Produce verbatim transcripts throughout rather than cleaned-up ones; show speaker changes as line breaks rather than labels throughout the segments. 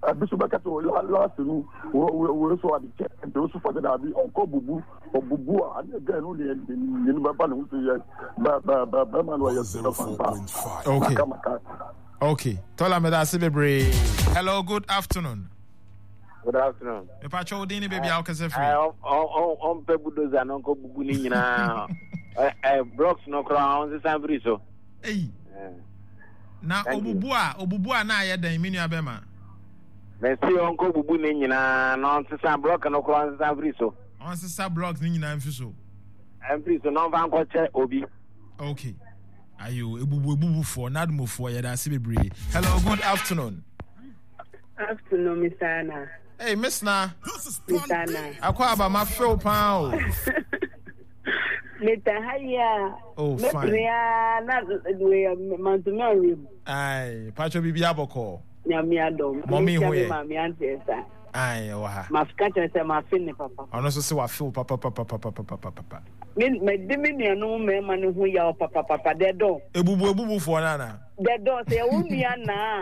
Abisubaka to last we we so at the check and those for that be Uncle Bubu or Bubu and again only in Baba who say Baba was
okay. Okay. Tola me da Sibebre. Hello, good afternoon.
Good afternoon.
Me pacho dini baby how can say free?
On on on pebudo za Uncle Bubu ni nyina. Eh blocks no crown on San Friso.
Hey. Na obubua obubua na ye dan minu abema.
Me see Uncle Bubu ni nyina no San block no crown on San Friso.
On San blocks ni nyina mfiso.
Em Friso no van ko che obi.
Okay. Ayo ebubu ebubu for nadmo for ye da Sibebre. Hello, good afternoon.
Afternoon, Mister Anna.
Hey, Miss Na.
Mister Anna.
Akwa aba ma feel pound.
Mister Haya.
Oh, fine.
Metria na we mantumari.
Ai, pacho bibi aboko.
Nyami adom.
Mommy hoye.
Mami antesa.
Ai, wa.
Mafikacha se ma feel papa.
Ono so se wa feel papa papa papa papa papa.
Me me dimi ni anu me ma ne hu ya papa papa de do.
Ebubu ebubu for nana.
De do se wo nua na.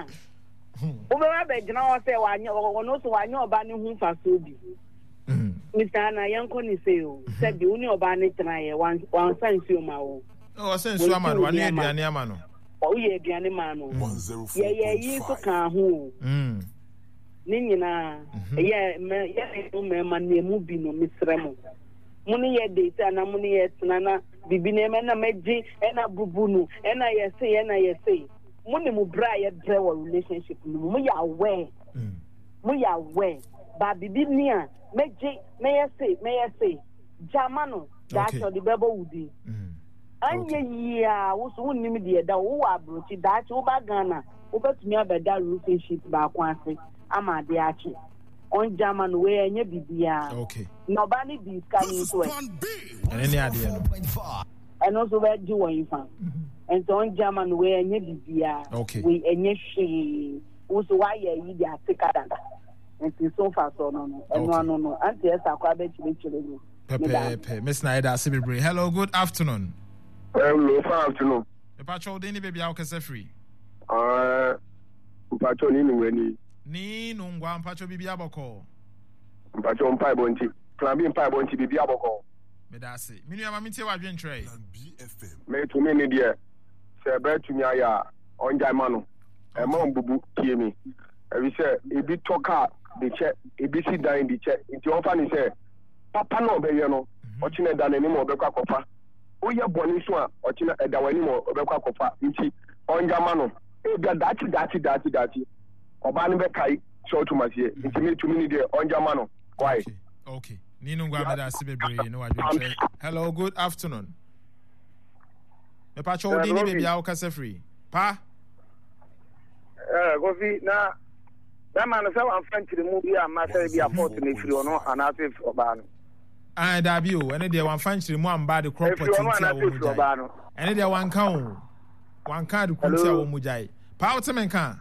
Ube wa be jina wo se wa nya ono so wa nya oba ne hu fa so bi. Mhm. Mister Anna yanko ni se o. Se bi uni oba ne tena ye wan wan san si o ma wo.
Oh, sen so ama no, wan aduane ama no.
O ye aduane ma no. Ye ye yi so kan ho. Mhm. Ni nyina ye me ye no me ma ne mu bi no misremo. Muni ye data na muni ye tena na bibi ne me na meji e na bubu no e na ye se e na ye se. Muni mu bra ye dre wo relationship no mu ya we. Mhm. Mu ya we. Ba bibi ni a meji me ye se me ye se. Jamano that so the bebo wudi. Mhm. Anye ya wo so wonni mi de da wo wa brochi da che wo ba Ghana wo betumi abeda relationship ba kwanse ama de achi on German we enye bibia.
Okay.
No ba ni bi scanning so e.
Any idea no.
And also we do one fan. And so on German we enye bibia.
Okay.
We enye she wo so wa ye yi dia tikadanda. And so far so no no. And no no no. Anti esa kwa be chile chile no.
Pepe pe Miss Naida Sibebre. Hello, good afternoon.
Hello, good afternoon.
Me pacho dini baby how can say free?
Uh pacho ni ni
ni nungwa mpacho bibi aboko.
Mpacho mpai bonti. Plan bi mpai bonti bibi aboko.
Me da se. Minu ya mamite wa dwentre.
Me to me ni de. Se be tumi aya onjai manu. E ma mbubu kie mi. E bi se e bi toka de che, e bi si dan di che. Nti on fa ni se papa no be ye no. O chine da na ni mo be kwa kofa. O ye boni so a o chine e da wani mo be kwa kofa. Nti onjai manu. E bi dati dati dati dati. Obani be kai so to masie nti me to me dey onja mano why
okay okay ni no gwa me da Sibebre no adwenche. Hello, good afternoon. Me pa cho di ni baby how can say free pa
eh go fi na that man say wan fan tiri mu bi am say bi afford ni free ono ana say oba no
ah da bi o ene dey wan fan tiri mu am ba the crop pot nti a wo mu jai ene dey wan kan o wan kan the kunti a wo mu jai pa o temen kan.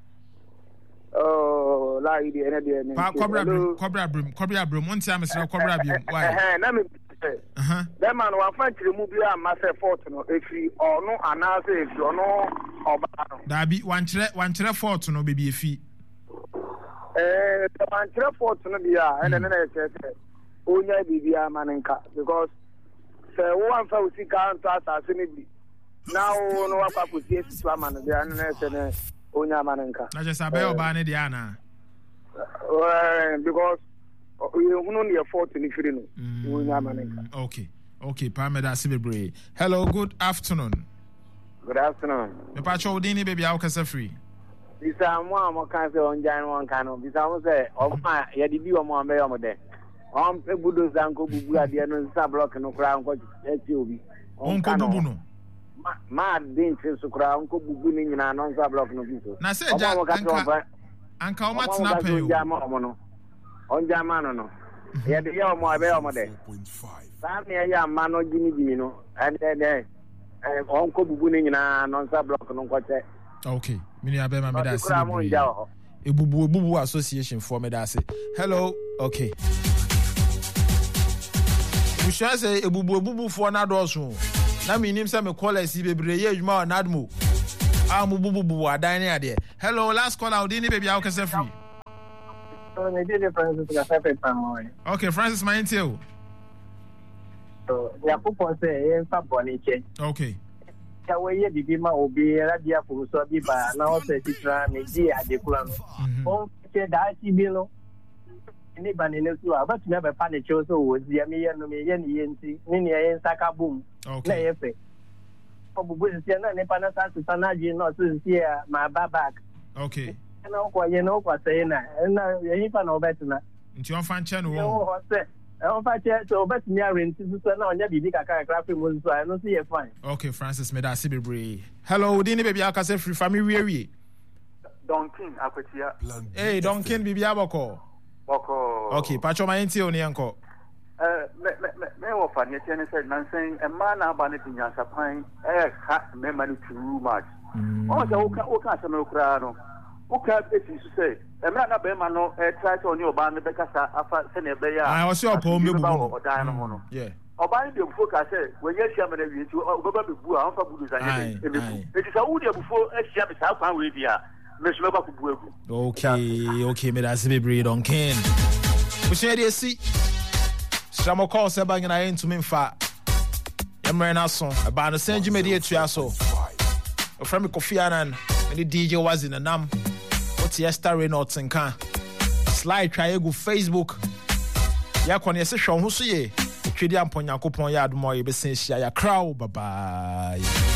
Oh, la idea na dia ni.
Pa cobra brim, cobra brim, cobra brim. One time I said cobra brim. Why?
Eh, na me. Uh
huh.
That man wa fan tiri mu bi a ma say fort no efi ono ana say efi ono oba no.
Da bi wan kire wan kire fort no baby efi.
Eh, the man kire fort no bi a ene na na say say onya bibi a manenka because say wo wan fa usika anto asase ni bi. Now no wa pa pusi esi to amana bi ene na say na onya manenka.
Na just abe oba ne dia na.
Uh, because you know the effort in the mm,
okay, okay, Pamela Sibebre. Hello, good afternoon.
Good afternoon.
Me pacho dini baby how can say free?
Bisa mo am kan say on jan one kan no. Bisa mo say o ma ya di bi o mo ambe o mo de. On pe budo zanko bubu ade no sa block no kra nko eti obi.
On ko bubu no.
Ma ma din tse so kra nko bubu ni nyina no sa block no bi so.
Na say ja anka anka o matna pe yo.
On jama no no. Ya de ya mo abe o mo de. Sa me ya ma no gini gini no. And then eh on ko bubu ni nyina no sa block no nko che.
Okay. Mini abe ma me da se. Ebubu ebubu association for me da se. Hello. Okay. We shall say ebubu ebubu for na do so. Na me nim say me call e si bebre ye adwuma nadmo. Ah mu bubu bubu adan ne ade. Hello, last call out ni baby how can say free.
So they did Francis to separate family.
Okay, Francis, my intel.
So Yakupo say in Faboniche.
Okay.
Ya we bibi ma obi radia for so bi ba na o se titra me di adekula no. On che da ti bi no. Ni ba ne so about me be pa ne cho so wo di me ye no me ye ni ye nti ni ne ye nsaka boom.
Okay.
Na ye fe. Obubu se na ne pa na sa sa na ji no so si ma ba back.
Okay.
Na kwa ye no kwa say na na ye pa na obetina.
Nti on fan channel wo.
No se. On fa che so obetini arenti so na onya bibi kakara krafi mo so I no see you fine.
Okay, Francis, me da se bebre. Hello, Dini baby aka say free family we we.
Donkin akwatia.
Hey, Donkin bibi aboko.
Boko.
Okay, pacho ma enti oni anko.
Eh me me me wo fa ne tiene say nansen e ma na ba ne tinya sapan eh ha me ma ni too much. O ja o ka o ka se me kura no. O ka esi so say e mra na be ma no e try to oni oba ne be kasa afa se ne be ya.
Ah, o se opo me bubu.
O dan no no.
Yeah.
Oba ni de bufo ka say we ye hia me na wi ti o baba be bu a on fa budu zanye de. E ti sa wo de bufo e hia me sa kwan we bia. Me so ba ku bu egu.
Okay, okay, me da se bebre don ken. We share dey see. Stramo call se ba ngina yen to me fa. Emre na so, ba no senji me dey atua so. O from Kofi Annan, me D J was in a nam. What's Esther Reynolds and can slide try go Facebook. Ya kon ye se hwo ho so ye. Twedi ampon Yakopon ya admo ye be sen hia ya crow. Bye bye.